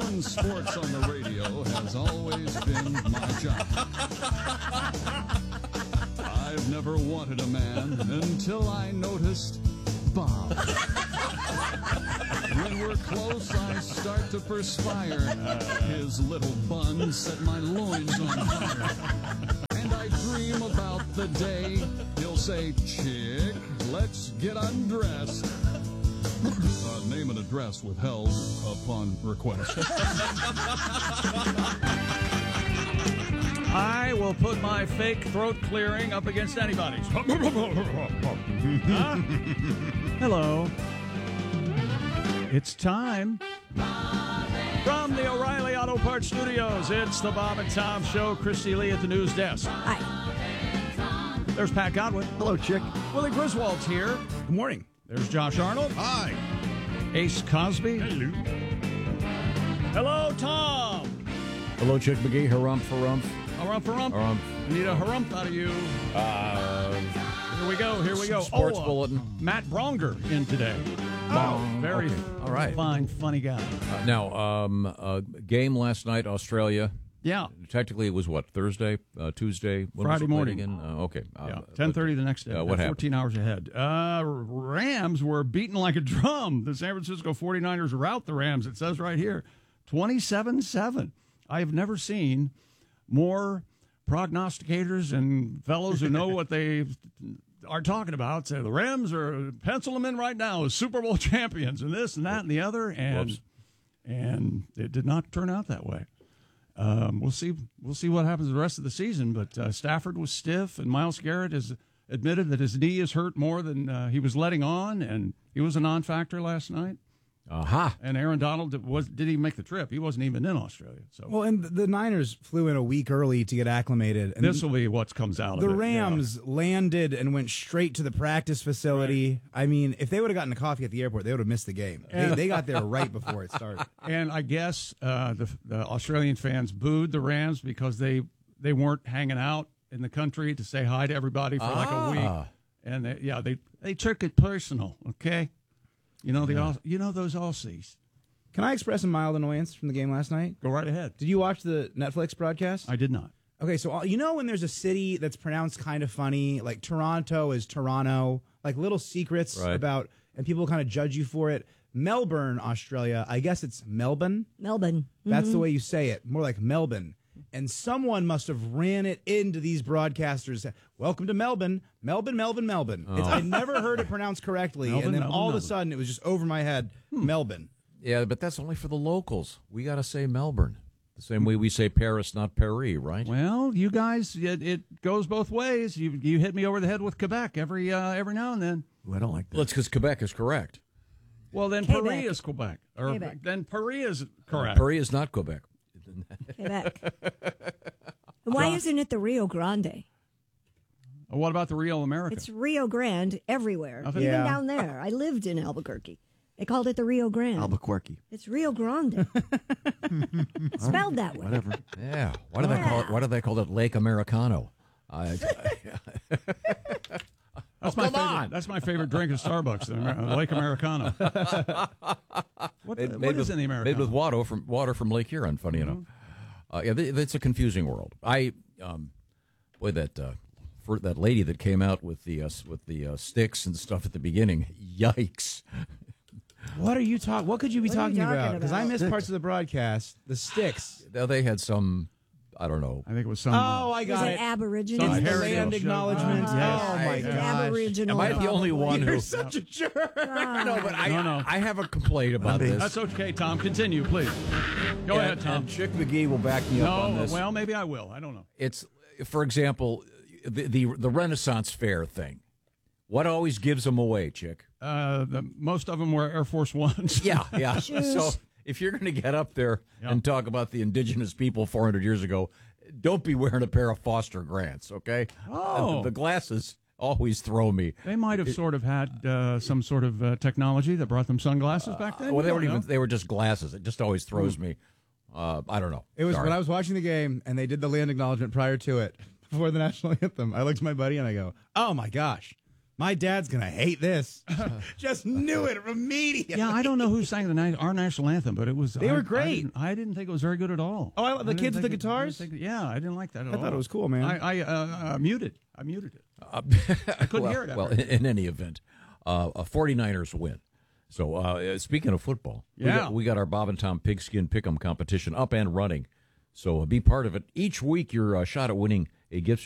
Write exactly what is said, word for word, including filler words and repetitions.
Talking sports on the radio has always been my job. I've never wanted a man until I noticed Bob. When we're close, I start to perspire. His little bun set my loins on fire. And I dream about the day he'll say, "Chick, let's get undressed." Uh, name and address withheld upon request. I will put my fake throat clearing up against anybody's. Huh? Hello. It's time. From the O'Reilly Auto Parts Studios, it's the Bob and Tom Show. Christy Lee at the news desk. Hi. There's Pat Godwin. Hello, Chick. Willie Griswold's here. Good morning. There's Josh Arnold. Hi. Ace Cosby. Hello. Hello, Tom. Hello, Chick McGee. Harumph, harumph. Harumph, harumph. Harumph. I need a harumph out of you. Uh, Here we go. Here we go. Sports oh, uh, bulletin. Matt Bronger in today. Oh, very okay. All right. fine, funny guy. Uh, now, um, uh, game last night, Australia. Yeah. Technically, it was what, Thursday, uh, Tuesday? When Friday was it played morning. Again? Uh, okay. Uh, Yeah, ten thirty the next day. Uh, what happened? fourteen hours ahead. Uh, Rams were beaten like a drum. The San Francisco forty-niners rout the Rams, it says right here, twenty-seven seven. I have never seen more prognosticators and fellows who know what they are talking about say the Rams are pencil them in right now as Super Bowl champions and this and that and the other, and Whoops. and it did not turn out that way. Um, we'll see. We'll see what happens the rest of the season. But uh, Stafford was stiff, and Myles Garrett has admitted that his knee is hurt more than uh, he was letting on, and he was a non-factor last night. Aha. And Aaron Donald was did he make the trip? He wasn't even in Australia. So Well, and the Niners flew in a week early to get acclimated. And this will be what comes out of the it. Rams landed and went straight to the practice facility. Right. I mean, if they would have gotten a coffee at the airport, they would have missed the game. They, they got there right before it started. And I guess uh, the, the Australian fans booed the Rams because they they weren't hanging out in the country to say hi to everybody for Ah. like a week. And they, yeah, they they took it personal. Okay, you know the Yeah. you know those Aussies. Can I express a mild annoyance from the game last night? Go right ahead. Did you watch the Netflix broadcast? I did not. Okay, so uh, you know when there's a city that's pronounced kind of funny, like Toronto is Toronto, like little secrets Right. about, and people kind of judge you for it. Melbourne, Australia, I guess it's Melbourne. Melbourne. That's the way you say it, more like Melbourne. And someone must have ran it into these broadcasters. Welcome to Melbourne, Melbourne, Melbourne, Melbourne. It's, I never heard it pronounced correctly, Melbourne, and then Melbourne, all of a Melbourne. sudden it was just over my head, Melbourne. Yeah, but that's only for the locals. We got to say Melbourne. The same way we say Paris, not Paris, right? Well, you guys, it, it goes both ways. You you hit me over the head with Quebec every uh, every now and then. Ooh, I don't like that. Well, it's because Quebec is correct. Well, then Quebec. Paris is Quebec, or Quebec. then Paris is correct. Paris is not Quebec. Quebec. And why isn't it the Rio Grande? What about the real America? It's Rio Grande everywhere, Nothing- even Yeah. down there. I lived in Albuquerque. They called it the Rio Grande. Albuquerque. It's Rio Grande. Spelled that way. Whatever. Yeah. Why do they call it? Why do they call it Lake Americano? I, That's Oh, my come favorite. on. That's my favorite drink at Starbucks, the Amer- Lake Americano. What, Made- the- made what is with, in the Americano? Made with water from water from Lake Huron. Funny enough, uh, yeah, th- it's a confusing world. I, um, boy, that uh, for that lady that came out with the uh, s- with the uh, sticks and stuff at the beginning. Yikes! What are you talking? What could you be What are you talking talking about? Because I about? missed parts of the broadcast. The sticks. Now, they had some, I don't know. I think it was some. Oh, I Was got it it. Aborigines? Some It's the heritage land show. acknowledgement. Yes. Oh my It's an gosh. Aboriginal. Am I the only probably. one who? You're such a jerk. No, but I, No, no. I have a complaint about this. That's okay, Tom. Continue, please. Go And- ahead, Tom. And Chick McGee will back me up on No, this. well, maybe I will. I don't know. It's, for example, the, the the Renaissance Fair thing. What always gives them away, Chick? Uh, the, most of them were Air Force Ones. Yeah, yeah. Shoes. So if you're going to get up there Yeah. and talk about the indigenous people four hundred years ago, don't be wearing a pair of Foster Grants, okay? Oh. Uh, the glasses always throw me. They might have sort of had uh, some sort of uh, technology that brought them sunglasses back then. Well, they You weren't don't even. know. They were just glasses. It just always throws me. Uh, I don't know. It was Sorry. when I was watching the game and they did the land acknowledgement prior to it, before the national anthem. I looked at my buddy and I go, "Oh my gosh, My dad's going to hate this. Just knew it immediately. Yeah, I don't know who sang the na- our national anthem, but it was. They I, were I great. didn't, I didn't think it was very good at all. Oh, I love the I didn't kids with the think it- I guitars? didn't think- yeah, I didn't like that at I all. thought it was cool, man. I, I uh, uh, muted. I muted it. Uh, I couldn't well, hear it. Well, ever. in, in any event, uh, a 49ers win. So uh, speaking of football, we, Yeah. got, we got our Bob and Tom Pigskin Pick'em competition up and running. So uh, be part of it. Each week, your uh, shot at winning a gift